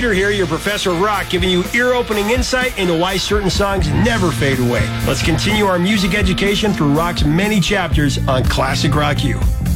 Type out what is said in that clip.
Fraser here, your professor of rock, giving you ear-opening insight into why certain songs never fade away. Let's continue our music education through rock's many chapters on Classic Rock U.